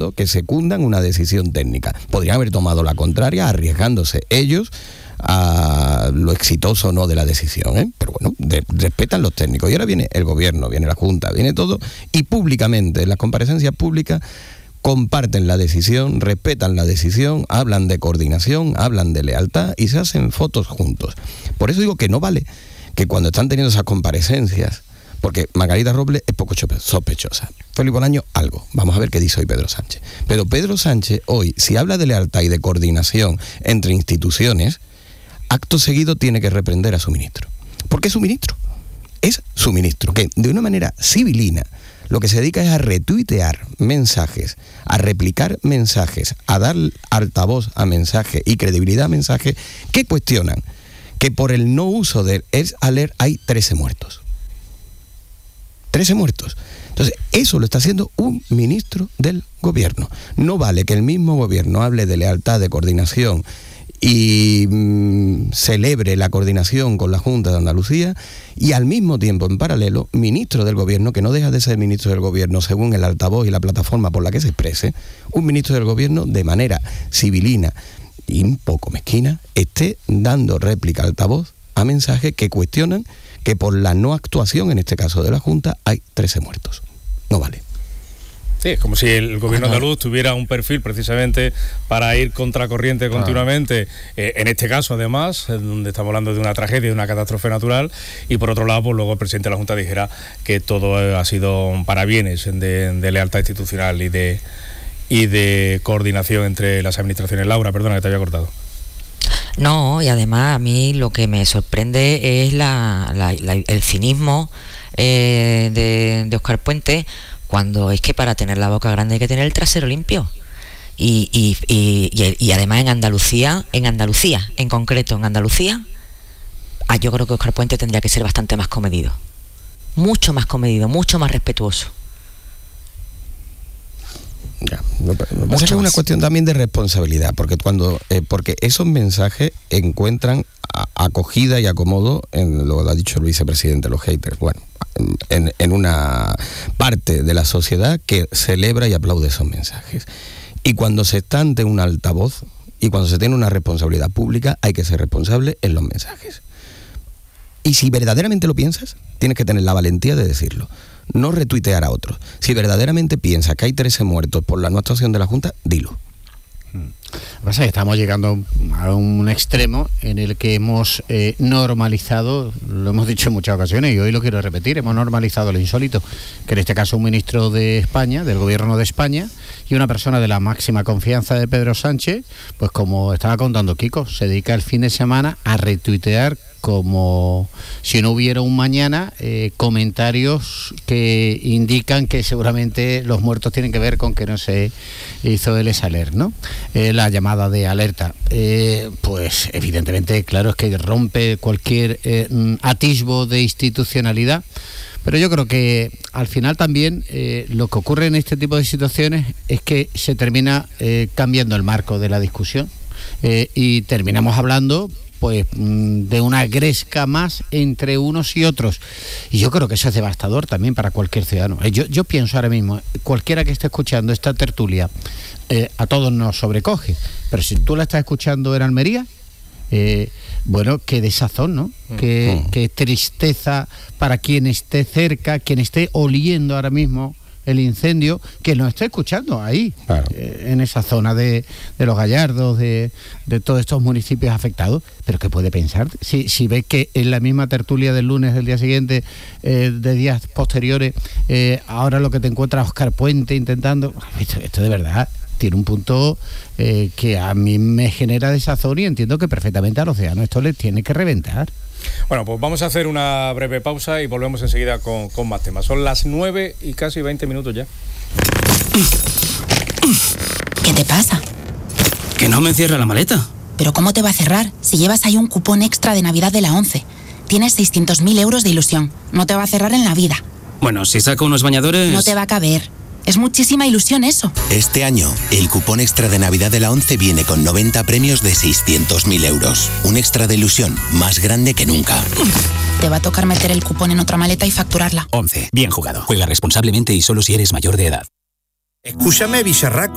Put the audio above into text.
entiendo que secundan una decisión técnica. Podrían haber tomado la contraria, arriesgándose ellos a lo exitoso o no de la decisión, ¿eh? Pero bueno, respetan los técnicos. Y ahora viene el gobierno, viene la Junta, viene todo, y públicamente, en las comparecencias públicas, comparten la decisión, respetan la decisión, hablan de coordinación, hablan de lealtad y se hacen fotos juntos. Por eso digo que no vale que cuando están teniendo esas comparecencias, porque Margarita Robles es poco sospechosa, Felipe Bolaño algo, vamos a ver qué dice hoy Pedro Sánchez. Pero Pedro Sánchez hoy, si habla de lealtad y de coordinación entre instituciones, acto seguido tiene que reprender a su ministro. ¿Por qué es su ministro? Es su ministro, que de una manera civilina lo que se dedica es a retuitear mensajes, a replicar mensajes, a dar altavoz a mensajes y credibilidad a mensajes que cuestionan que por el no uso del Health Alert hay 13 muertos. 13 muertos. Entonces, eso lo está haciendo un ministro del gobierno. No vale que el mismo gobierno hable de lealtad, de coordinación y celebre la coordinación con la Junta de Andalucía y al mismo tiempo, en paralelo, ministro del gobierno, que no deja de ser ministro del gobierno según el altavoz y la plataforma por la que se exprese, un ministro del gobierno de manera civilina y un poco mezquina, esté dando réplica altavoz a mensajes que cuestionan que por la no actuación, en este caso de la Junta, hay 13 muertos. No vale. Sí, es como si el gobierno andaluz tuviera un perfil precisamente para ir contracorriente continuamente, en este caso además, donde estamos hablando de una tragedia, de una catástrofe natural, y por otro lado, pues luego el presidente de la Junta dijera que todo ha sido para bienes de lealtad institucional y de coordinación entre las administraciones. Laura, perdona que te había cortado. No, y además a mí lo que me sorprende es el cinismo de Óscar Puente, cuando es que para tener la boca grande hay que tener el trasero limpio. Y además en Andalucía, en concreto en Andalucía, yo creo que Óscar Puente tendría que ser bastante más comedido, mucho más respetuoso. Ya, es una cuestión también de responsabilidad, porque porque esos mensajes encuentran acogida y acomodo en lo que ha dicho el vicepresidente, los haters, bueno, en una parte de la sociedad que celebra y aplaude esos mensajes. Y cuando se está ante un altavoz y cuando se tiene una responsabilidad pública, hay que ser responsable en los mensajes. Y si verdaderamente lo piensas, tienes que tener la valentía de decirlo. No retuitear a otros. Si verdaderamente piensas que hay 13 muertos por la no actuación de la Junta, dilo. Lo que pasa es que estamos llegando a un extremo en el que hemos normalizado, lo hemos dicho en muchas ocasiones y hoy lo quiero repetir, hemos normalizado lo insólito, que en este caso un ministro de España, del gobierno de España, y una persona de la máxima confianza de Pedro Sánchez, pues como estaba contando Kiko, se dedica el fin de semana a retuitear como si no hubiera un mañana comentarios que indican que seguramente los muertos tienen que ver con que no se hizo el Health Alert, ¿no? La llamada de alerta. Pues evidentemente, claro, es que rompe cualquier atisbo de institucionalidad. Pero yo creo que al final también lo que ocurre en este tipo de situaciones es que se termina cambiando el marco de la discusión y terminamos hablando pues de una gresca más entre unos y otros, y yo creo que eso es devastador también para cualquier ciudadano. Yo pienso ahora mismo, cualquiera que esté escuchando esta tertulia, a todos nos sobrecoge, pero si tú la estás escuchando en Almería, bueno, qué desazón, ¿no? Qué tristeza para quien esté cerca, quien esté oliendo ahora mismo el incendio, que nos esté escuchando ahí, claro, en esa zona de Los Gallardos, de todos estos municipios afectados, pero ¿qué puede pensar? Si ves que en la misma tertulia del lunes del día siguiente, de días posteriores, ahora lo que te encuentras Óscar Puente intentando, esto de verdad tiene un punto que a mí me genera desazón, y entiendo que perfectamente a los ciudadanos esto les tiene que reventar. Bueno, pues vamos a hacer una breve pausa y volvemos enseguida con más temas. Son las 9 y casi 20 minutos ya. ¿Qué te pasa? Que no me cierra la maleta. ¿Pero cómo te va a cerrar si llevas ahí un cupón extra de Navidad de la ONCE? Tienes 600.000 euros de ilusión. No te va a cerrar en la vida. Bueno, si saco unos bañadores... No te va a caber. Es muchísima ilusión eso. Este año, el cupón extra de Navidad de la ONCE viene con 90 premios de 600.000 euros. Un extra de ilusión más grande que nunca. Te va a tocar meter el cupón en otra maleta y facturarla. ONCE. Bien jugado. Juega responsablemente y solo si eres mayor de edad. Escúchame, bicharraco.